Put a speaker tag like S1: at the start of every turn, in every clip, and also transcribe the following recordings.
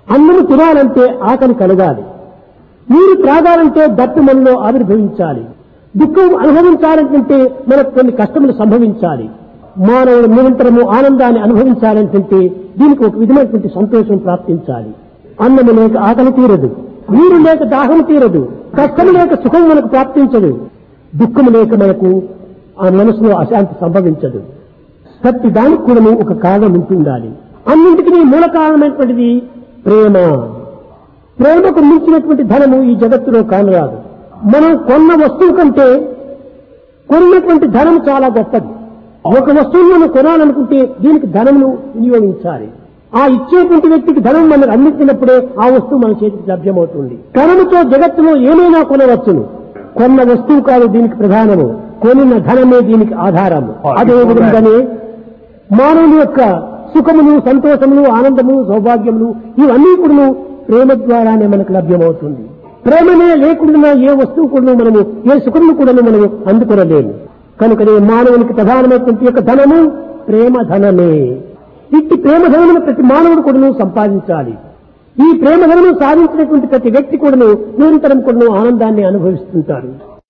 S1: అన్నము తినాలంటే ఆకలి కలగాలి, నీరు త్రాగాలంటే దట్టు మనలో ఆవిర్భవించాలి, దుఃఖం అనుభవించాలంటే మనకు కొన్ని కష్టములు సంభవించాలి. మానవుడు నిరంతరము ఆనందాన్ని అనుభవించాలంటే దీనికి ఒక విధమైనటువంటి సంతోషం ప్రాప్తించాలి. అన్నము లేక ఆకలి తీరదు, నీరు లేక దాహం తీరదు, కష్టము లేక సుఖం మనకు ప్రాప్తించదు, దుఃఖము లేక మనకు ఆ మనసులో అశాంతి సంభవించదు. ప్రతి దానికి కూడా ఒక కారణం ఉంటుండాలి. అన్నింటికీ మూల కారణమైనటువంటిది ప్రేమ. ప్రేమకు మించినటువంటి ధనము ఈ జగత్తులో కానరాదు. మనం కొన్న వస్తువు కంటే కొన్నటువంటి ధనం చాలా గొప్పది. ఒక వస్తువును మనం కొనాలనుకుంటే దీనికి ధనమును వినియోగించాలి. ఆ ఇచ్చేటువంటి వ్యక్తికి ధనం మనకు అందించినప్పుడే ఆ వస్తువు మన చేతికి లభ్యమవుతుంది. ధనముతో జగత్తులో ఏమైనా కొనవచ్చును. కొన్న వస్తువు కాదు దీనికి ప్రధానము, కొనిన ధనమే దీనికి ఆధారము. అదే విధంగానే మానవుని యొక్క సుఖములు, సంతోషములు, ఆనందములు, సౌభాగ్యములు ఇవన్నీ కూడా ప్రేమ ద్వారానే మనకు లభ్యమవుతుంది. ప్రేమనే లేకుండా ఏ వస్తువు కూడా మనము, ఏ సుఖమును కూడా మనము అందుకొనలేము. కనుకనే మానవునికి ప్రధానమైనటువంటి యొక్క ధనము ప్రేమ ధనమే. ఇట్టి ప్రేమ ధనమును ప్రతి మానవుడు కూడా సంపాదించాలి. ఈ ప్రేమ ధనమును సాధించినటువంటి ప్రతి వ్యక్తి కూడా నిరంతరం కూడా ఆనందాన్ని అనుభవిస్తుంటారు.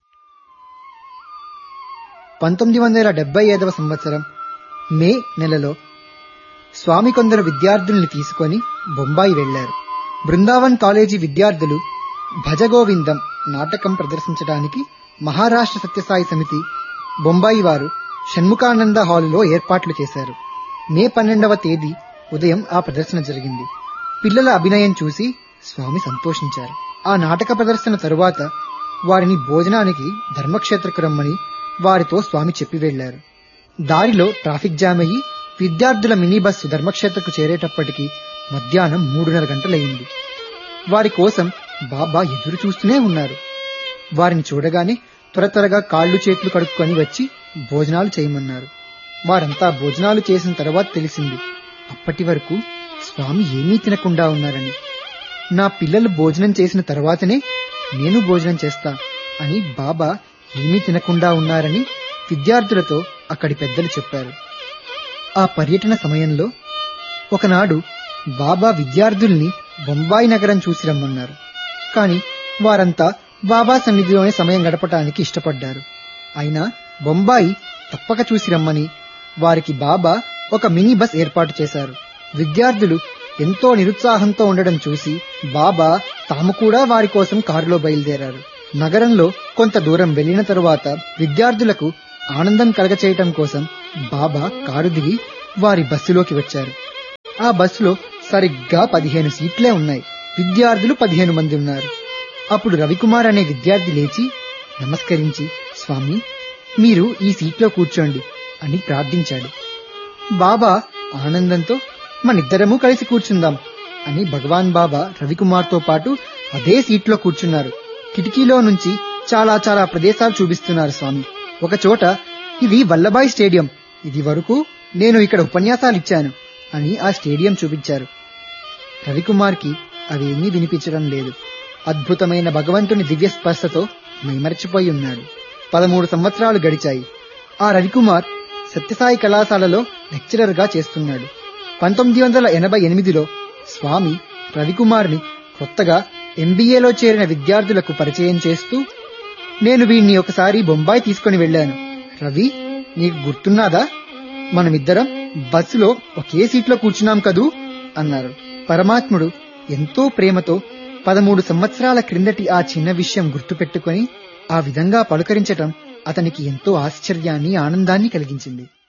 S2: 1975వ సంవత్సరం మే నెలలో స్వామి కొందరు విద్యార్థుల్ని తీసుకొని బొంబాయి వెళ్లారు. బృందావన్ కాలేజీ విద్యార్థులు భజగోవిందం నాటకం ప్రదర్శించడానికి మహారాష్ట్ర సత్యసాయి సమితి బొంబాయి వారు షణ్ముఖానంద హాలులో ఏర్పాట్లు చేశారు. మే 12వ తేదీ ఉదయం ఆ ప్రదర్శన జరిగింది. పిల్లల అభినయం చూసి స్వామి సంతోషించారు. ఆ నాటక ప్రదర్శన తరువాత వారిని భోజనానికి ధర్మక్షేత్రకు రమ్మని వారితో స్వామి చెప్పి వెళ్లారు. దారిలో ట్రాఫిక్ జామ్ అయ్యి విద్యార్థుల మినీ బస్సు ధర్మక్షేత్రకు చేరేటప్పటికి మధ్యాహ్నం 3:30 గంటలయ్యింది. వారి కోసం బాబా ఎదురు చూస్తూనే ఉన్నారు. వారిని చూడగానే త్వరగా కాళ్లు చేతులు కడుక్కొని వచ్చి భోజనాలు చేయమన్నారు. వారంతా భోజనాలు చేసిన తర్వాత తెలిసింది అప్పటి వరకు స్వామి ఏమీ తినకుండా ఉన్నారని. నా పిల్లలు భోజనం చేసిన తర్వాతనే నేను భోజనం చేస్తా అని బాబా ఏమీ తినకుండా ఉన్నారని విద్యార్థులతో అక్కడి పెద్దలు చెప్పారు. ఆ పర్యటన సమయంలో ఒకనాడు బాబా విద్యార్థుల్ని బొంబాయి నగరం చూసి రమ్మన్నారు. కాని వారంతా బాబా సన్నిధిలోనే సమయం గడపటానికి ఇష్టపడ్డారు. అయినా బొంబాయి తప్పక చూసి రమ్మని వారికి బాబా ఒక మినీ బస్ ఏర్పాటు చేశారు. విద్యార్థులు ఎంతో నిరుత్సాహంతో ఉండడం చూసి బాబా తాము కూడా వారి కోసం కారులో బయలుదేరారు. నగరంలో కొంత దూరం వెళ్లిన తరువాత విద్యార్థులకు ఆనందం కలగచేయటం కోసం బాబా కారు దిగి వారి బస్సులోకి వచ్చారు. ఆ బస్సులో సరిగ్గా 15 సీట్లే ఉన్నాయి. విద్యార్థులు 15 మంది ఉన్నారు. అప్పుడు రవికుమార్ అనే విద్యార్థి లేచి నమస్కరించి, స్వామి మీరు ఈ సీట్లో కూర్చోండి అని ప్రార్థించాడు. బాబా ఆనందంతో మనిద్దరము కలిసి కూర్చుందాం అని భగవాన్ బాబా రవికుమార్తో పాటు అదే సీట్లో కూర్చున్నారు. కిటికీలో నుంచి చాలా చాలా ప్రదేశాలు చూపిస్తున్నారు స్వామి. ఒక చోట ఇది వల్లభాయ్ స్టేడియం, ఇది వరకు నేను ఇక్కడ ఉపన్యాసాలిచ్చాను అని ఆ స్టేడియం చూపించారు. రవికుమార్కి అవేమీ వినిపించడం లేదు. అద్భుతమైన భగవంతుని దివ్య స్పర్శతో మైమరచిపోయి ఉన్నాడు. 13 సంవత్సరాలు గడిచాయి. ఆ రవికుమార్ సత్యసాయి కళాశాలలో లెక్చరర్ గా చేస్తున్నాడు. 1988లో స్వామి రవికుమార్ని కొత్తగా ఎంబీఏలో చేరిన విద్యార్థులకు పరిచయం చేస్తూ, నేను వీణ్ణి ఒకసారి బొంబాయి తీసుకుని వెళ్లాను. రవి, నీకు గుర్తున్నాదా? మనమిద్దరం బస్సులో ఒకే సీట్లో కూర్చున్నాం కదూ అన్నారు. పరమాత్ముడు ఎంతో ప్రేమతో 13 సంవత్సరాల క్రిందటి ఆ చిన్న విషయం గుర్తుపెట్టుకుని ఆ విధంగా పలుకరించటం అతనికి ఎంతో ఆశ్చర్యాన్ని, ఆనందాన్ని కలిగించింది.